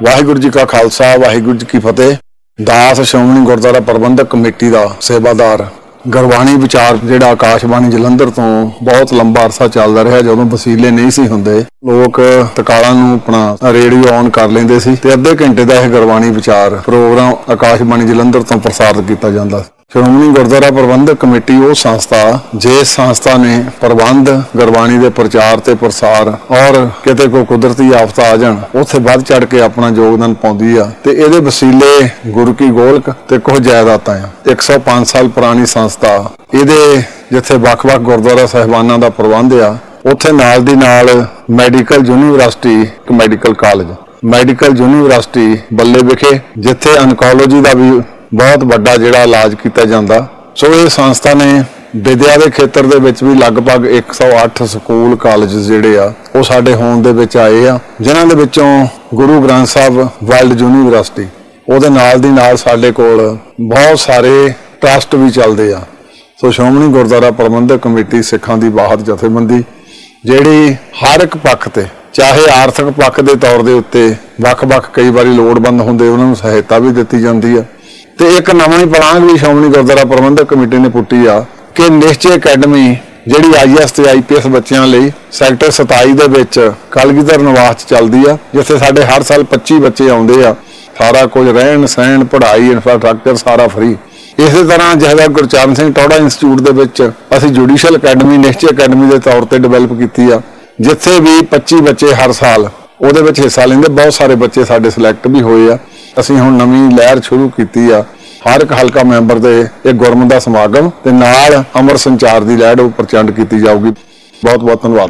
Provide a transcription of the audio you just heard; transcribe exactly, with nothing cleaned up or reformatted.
वाहिगुरू जी का खालसा वाहिगुरू जी की फतेह। दास श्रोमणी गुरुद्वारा प्रबंधक कमेटी का सेवादार गुरबाणी विचार जिहड़ा आकाशबाणी जलंधर तो बहुत लंबा अरसा चलदा रहा। जदों वसीले नहीं सी हुंदे लोग तकालां नूं अपना रेडियो ऑन कर लैंदे सी ते अद्धे घंटे दा इह गुरबाणी विचार प्रोग्राम आकाशबाणी जलंधर तो प्रसारित किया जाता। श्रोमणी गुरुद्वारा प्रबंधक कमेटी वो संस्था जिस संस्था ने प्रबंध गुरबाणी के प्रचार ते प्रसार और किते कोई कुदरती आफत आ जाण उत्थे वध चढ़ के अपना योगदान पाउंदी आ ते इहदे वसीले गुरु की गोलक ते कुछ जायदातां आ। एक सौ पांच साल पुरानी संस्था इहदे जिथे वख-वख गुरुद्वारा साहिबानां दा प्रबंध आ उत्थे नाल दी नाल medical university medical college medical university बल्ले विखे जिथे ऑनकोलॉजी का भी बहुत बड़ा जिहड़ा इलाज किया जाता। सो ये संस्था ने विद्या के खेत्र दे विच भी लगभग एक सौ अठ स्कूल कॉलेज जिहड़े आ वो साडे होंद दे विच आए आ, जिन्हां दे विचों गुरु ग्रंथ साहब वर्ल्ड यूनीवर्सिटी उहदे नाल दी नाल साडे कोल बहुत सारे ट्रस्ट भी चलदे आ। सो श्रोमणी गुरुद्वारा प्रबंधक कमेटी सिखां दी बाहर जथेबंदी जिहड़ी हर एक पक्ष ते चाहे आर्थिक पक्ष के तौर के उत्ते वख-वख कई बारी लोड़वंद हुंदे उन्हां नूं सहायता भी दित्ती जांदी है। ते एक नवीं पलांग भी श्रोमणी गुरुद्वारा प्रबंधक कमेटी ने पुट्टी आ कि निश्चय अकैडमी जिहड़ी आई एस ते आई पी एस बच्चों लई सैक्टर सताई दे विच कलगीधर निवास चलदी आ, जिथे साडे हर साल पच्ची बच्चे आउंदे आ। सारा कुछ रहन सहन पढ़ाई इंफ्रास्ट्रक्चर सारा फ्री। इस तरह जहदा गुरचरण सिंह टौड़ा इंस्टीट्यूट दे विच असीं जुडिशल अकैडमी निश्चय अकैडमी के तौर पर डिवेलप की आ, जिथे भी पच्ची बच्चे हर साल उहदे विच हिस्सा लैंदे। बहुत सारे बच्चे साडे सिलेक्ट भी होए आ। ਅਸੀਂ ਹੁਣ ਨਵੀਂ ਲਹਿਰ ਸ਼ੁਰੂ ਕੀਤੀ ਆ। हर एक हल्का मैंबर ਦੇ एक गुरमत ਦਾ ਸਮਾਗਮ ਤੇ ਨਾਲ ਅਮਰ ਸੰਚਾਰ ਦੀ ਲਹਿਰ ਉਹ ਪ੍ਰਚੰਡ ਕੀਤੀ ਜਾਊਗੀ। बहुत बहुत धन्यवाद।